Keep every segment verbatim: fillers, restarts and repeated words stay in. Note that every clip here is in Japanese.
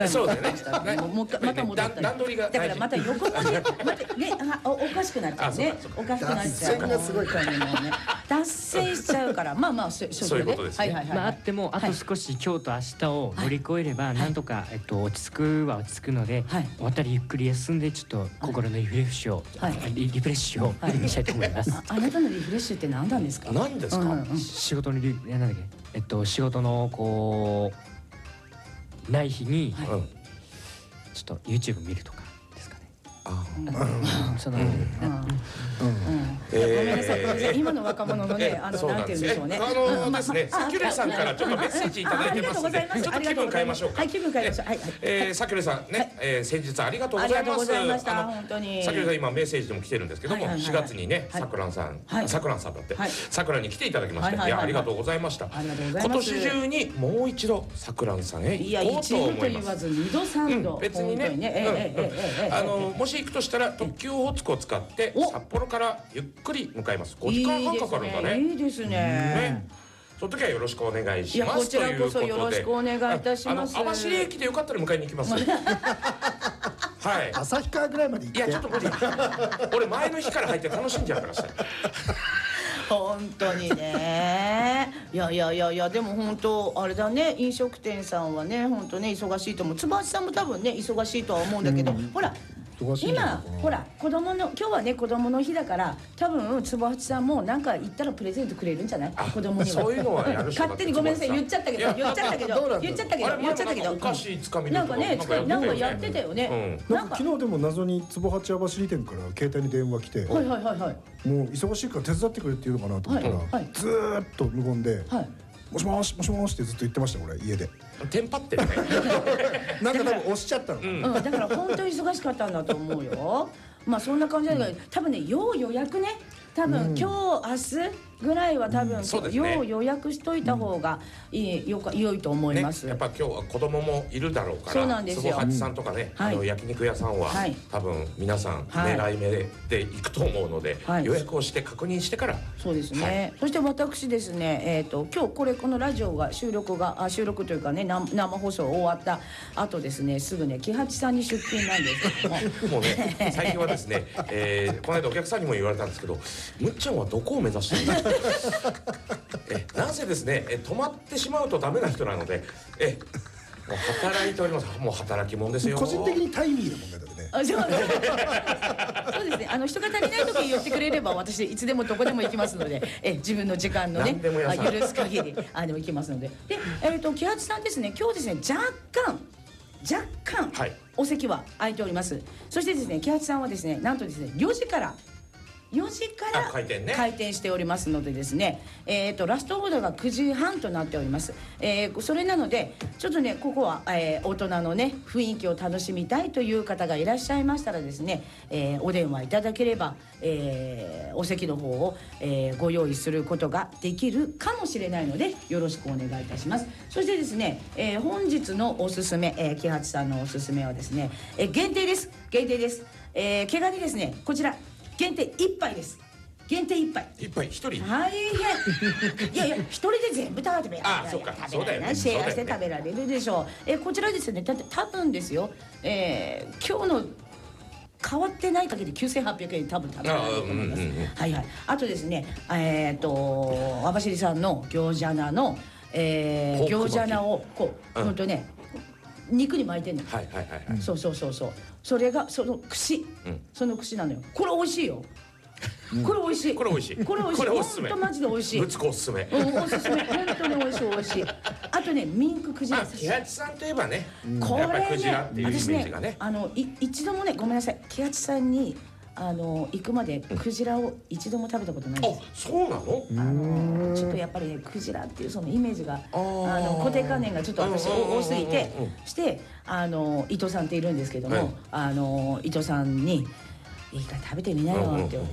そうだよね。 もうもうまた戻ったり。 段取りがだからまた横文字、またね、あ、おおかしくなっちゃうね。おかしくなっちゃう。 脱線がすごい本当にもうね。脱線しちゃうから、まあまあそそういうことですね。 はいはいはい。 まああってもあと少し今日と明日を乗り越えればなんとかえっと落ち着くは落ち着くので、 はい終わったらゆっくり休んでちょっと心のリフレッシュをはいリリフレッシュをはいしたいと思います。 あ、あなたのリフレッシュって何なんですか。 何ですか。 うんうん仕事のリなんだっけえっと仕事のこうない日にはいうん。 ちょっと YouTube 見るとかですかね。 あそのうんうんえーごめんなさい、ごめんなさい、今の若者のね、あの、 そうなんて言うんでしょうね。 あのですね、サキュレさんからちょっとメッセージいただいてますので、ちょっと気分変えましょうか。 はい、気分変えましょう。はい、はい。 えー、サキュレさんね、えー、先日ありがとうございます。 ありがとうございましたあの本当にサキュレさん今メッセージでも来てるんですけども、 はいはいはいしがつにね、 はいさくらんさん、 はいさくらんさんだってはい、 さくらに来ていただきまして、 はいはいはいはいいやありがとうございました。 ありがとうござい今ます年中にもう一度さくらんさんへいや、 行こうと一度と思います。 言わず、二度三度。 うん別にね、 本当ええええええええあのもし行くとしたら特急オホーツクを使ってお札幌からゆっくり向かいます。ごじかんはんかかるんだね。 いいですね。 ね、その時はよろしくお願いします。 いやこちらこそというとでよろしくお願いいたしますああの網走駅でよかったら迎えに行きます。はい。 旭川ぐらいまで行って。 いやちょっと無理。俺前の日から入って楽しんじゃうからさ。 本当にね。いやいやいやいや、でも本当あれだね、飲食店さんはね、本当ね忙しいと思う。つばしさんも多分ね忙しいとは思うんだけど、ほら。 忙しいんじゃない今かなほら子供の今日はね子供の日だから多分つばはちさんもなんか言ったらプレゼントくれるんじゃない子供には。 そういうのはやるしか勝手にごめんなさい言っちゃったけどいや言っちゃったけどどうなんだろう言っちゃったけあれど言っちゃったけどおかしいつかみなんかねなんかやってたよね。 うんなんか昨日でも謎に坪八網走店から携帯に電話来て、 はいはいはいはいもう忙しいから手伝ってくれって言うのかなと思ったら、 はいはいずーっと無言で、 はい。 もしもしもしもしってずっと言ってました俺家で。 テンパってるね。 なんか多分押しちゃったのかな。 うん、だから本当に忙しかったんだと思うよ。まあそんな感じだけど、多分ね、要予約ね。多分、今日明日ぐらいは多分、 んそうですね要予約しといた方がいい、よか良いと思いねま、す。 やっぱ今日は子供もいるだろうから、 そうなんですよ坪八さんとかね、 はいあの焼肉屋さんは、 はい多分皆さんはい狙い目でで行くと思うので、 はい予約をして確認してから、 そうですね、 はいそして私ですね、えー、と今日これこのラジオが収録があ収録というかね生生放送終わった後ですねすぐね木八さんに出勤なんですけどももうね最近はですね、えー、この間お客さんにも言われたんですけど、むっちゃんはどこを目指してるんだえなんせですね、え止まってしまうとダメな人なので、えもう働いております。もう働き者ですよ。 個人的にタイミーの問題だよね。 あそうそうですね。あの人が足りない時言ってくれれば私いつでもどこでも行きますので、え自分の時間のね何でも屋さんあ許す限りあの行きますので、でえっ、と木八さんですね。今日ですね若干若干はいお席は空いております。そしてですね木八さんはですねなんとですねよじからよじからあ開店ね開店しておりますのでですね、えー、とラストオーダーがくじはんとなっております、えーそれなのでちょっとねここは、えー大人のね雰囲気を楽しみたいという方がいらっしゃいましたらですね、えーお電話いただければ、えーお席の方を、えーご用意することができるかもしれないのでよろしくお願いいたします。そしてですね、えー本日のおすすめ、えー、木八さんのおすすめはですね、えー限定です限定です、えー、毛ガニですねこちら限定いっぱいです。限定いっぱい。 いっぱい一人。 大変。いやいや一人で全部食べられあそうか食べられない、シそうだよねェアして食べられるでしょう。えこちらですねだって多分ですよ、えー、今日の変わってない限りきゅうせんはっぴゃくえん多分食べられると思います。 あうんうんうんはいはい。あとですねえっ、と網走さんの餃子菜の、えー、 ポーク巻き餃子菜をこううんほんとね肉に巻いてんの。 はいはいはいはい。 そうそうそうそうそれがその串、 うんその串なのよ。これ美味しいよ、これ美味しいこれ美味しい。 これ美味しいこれおすすめ。 ほんとマジで美味しいぶつこおすすめ。 うん、おすすめ本当に美味しい美味しい。あとねミンククジまあラ刺し木八さんといえばね、 こやっぱりクれジラっねていうイメ私ねージがね。 あのい一度もねごめんなさい木八さんにあの行くまでクジラを一度も食べたことないんです。 あそうなの？ あのちょっとやっぱりねクジラっていうそのイメージがあーの固定観念がちょっと私うんうんうんうん多すぎてうんうんしてあの伊藤さんっているんですけども、 はいあの伊藤さんに「いいから食べてみなよ」って言われて。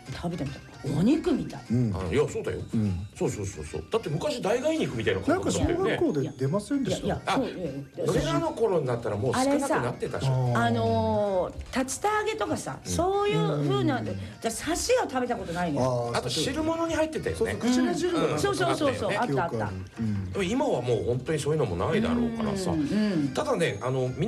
食べてみたお肉みたい。 うんあのいやそうだよ、 うんそうそうそうそうだって昔大概肉みたいななんか小感覚だったよね。 学校で出ませんでしたいやいやあそういやいや俺らの頃になったらもう少なくなってたでしょ。 あのー、竜田揚げとかさ、そういう風なんで、じゃあ刺しは食べたことないのよ。 ああと汁物に入ってたよねそうそう。口ね汁がなんかそうそうそうそう、 うんあったあった記憶ある。うんでも今はもう本当にそういうのもないだろうからさ、 うんうんただねあの